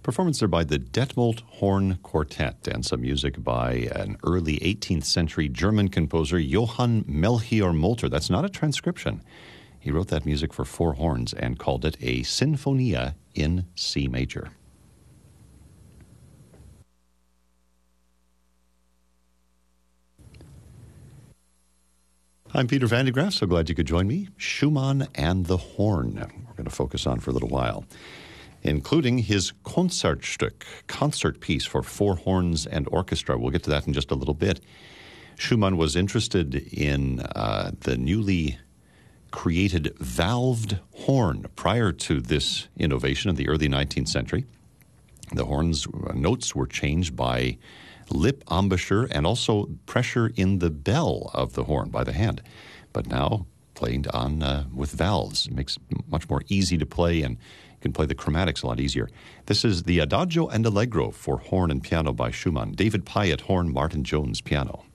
Performance there by the Detmold Horn Quartet and some music by an early 18th century German composer, Johann Melchior Molter. That's not a transcription. He wrote that music for four horns and called it a Sinfonia in C major. I'm Peter Van de Graaf, so glad you could join me. Schumann and the Horn, we're going to focus on for a little while, including his Konzertstück, concert piece for four horns and orchestra. We'll get to that in just a little bit. Schumann was interested in the newly created valved horn prior to this innovation in the early 19th century. The horn's notes were changed by lip embouchure and also pressure in the bell of the horn by the hand. But now played on with valves. It makes it much more easy to play, and you can play the chromatics a lot easier. This is the Adagio and Allegro for horn and piano by Schumann. David Pyatt, horn, Martin Jones, piano.